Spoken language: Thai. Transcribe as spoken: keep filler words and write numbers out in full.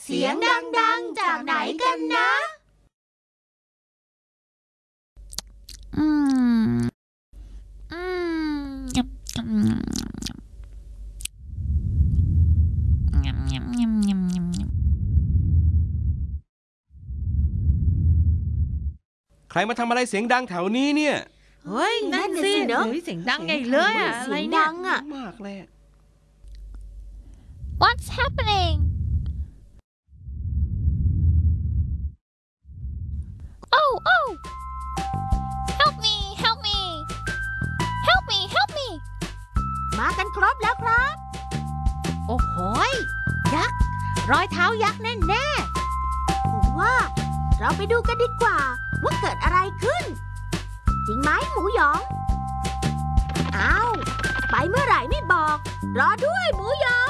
สียงดังๆจากไหนกันนะอืมอืมยำยำยำยำยำยำยำยำใครมาทำอะไรเสียงดังแถวนี้เนี่ยเฮ้ยนั่นสิเนอะเสียงดังใหญ่เลยอะอะไรเนี่ยมากเลย What's happening Oh oh Help me help me Help me help me มากันครบแล้วครับโอ้โหยักษ์รอยเท้ายักษ์แน่ๆผมว่าเราไปดูกันดีกว่าว่าเกิดอะไรขึ้นจริงไหมหมูหยองอ้าวไปเมื่อไหร่ไม่บอกรอด้วยหมูหยอง